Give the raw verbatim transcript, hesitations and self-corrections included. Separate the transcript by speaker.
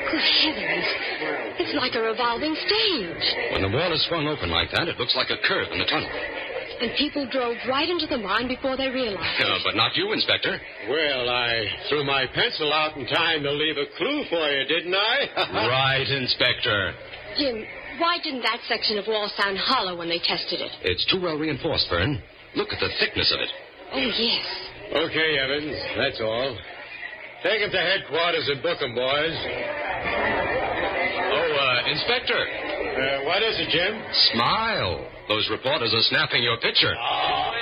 Speaker 1: Good heavens. It's like a revolving stage.
Speaker 2: When the wall is swung open like that, it looks like a curve in the tunnel.
Speaker 1: And people drove right into the mine before they realized
Speaker 2: Uh, but not you, Inspector.
Speaker 3: Well, I threw my pencil out in time to leave a clue for you, didn't I?
Speaker 2: Right, Inspector.
Speaker 1: Jim, why didn't that section of wall sound hollow when they tested it?
Speaker 2: It's too well reinforced, Fern. Look at the thickness of it.
Speaker 1: Oh, yes.
Speaker 3: Okay, Evans, that's all. Take him to headquarters and book him, boys.
Speaker 2: Oh, uh, Inspector.
Speaker 3: Uh, what is it, Jim?
Speaker 2: Smile. Those reporters are snapping your picture.
Speaker 3: Oh.